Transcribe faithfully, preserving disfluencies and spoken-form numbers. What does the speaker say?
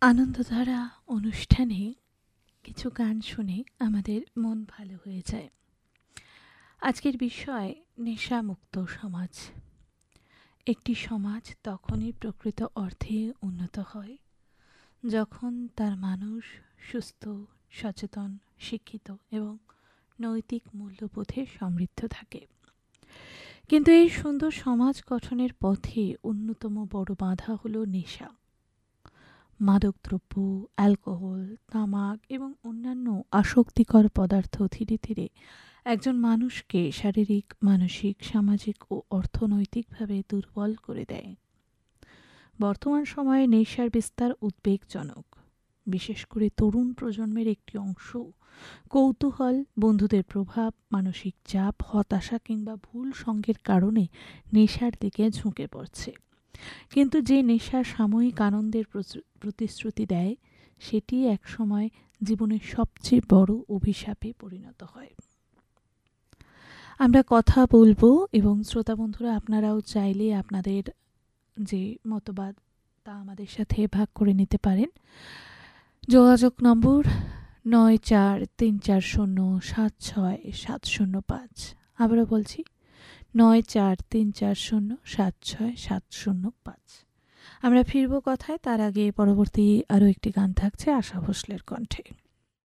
আনন্দধারা অনুষ্ঠানে কিছু গান শুনে আমাদের মন ভালো হয়ে যায়। আজকের বিষয় নেশামুক্ত সমাজ। একটি সমাজ তখনই প্রকৃত অর্থে উন্নত হয় যখন তার মানুষ সুস্থ, সচেতন, শিক্ষিত এবং নৈতিক মূল্যবোধে সমৃদ্ধ থাকে। কিন্তু এই সুন্দর সমাজ গঠনের পথে অন্যতম বড় বাধা হলো নেশা। মাদকদ্রব্য, অ্যালকোহল, তামাক এবং অন্যান্য আসক্তিকর পদার্থ ধীরে ধীরে একজন মানুষকে শারীরিক, মানসিক, সামাজিক ও অর্থনৈতিকভাবে দুর্বল করে দেয়। বর্তমান সময়ে নেশার বিস্তার উদ্বেগজনক। বিশেষ করে তরুণ প্রজন্মের একটি অংশ কৌতূহল, বন্ধুদের প্রভাব, মানসিক চাপ, হতাশা কিংবা ভুল সঙ্গের কারণে নেশার দিকে ঝুঁকে পড়ছে। কিন্তু যে নেশা সাময়িক আনন্দের প্রতিশ্রুতি দেয়, সেটি একসময় জীবনের সবচেয়ে বড় অভিশাপে পরিণত হয়। আমরা কথা বলবো এবং শ্রোতা বন্ধুরা আপনারাও চাইলে আপনাদের যে মতবাদ তা আমাদের সাথে ভাগ করে নিতে পারেন। যোগাযোগ নম্বর নয় চার তিন চার শূন্য সাত ছয় সাত শূন্য পাঁচ। আবারও বলছি, নয় চার তিন চার শূন্য সাত ছয় সাত শূন্য পাঁচ। আমরা ফিরব কথায়, তার আগে পরবর্তী আরও একটি গান থাকছে আশা ভোসলের কণ্ঠে।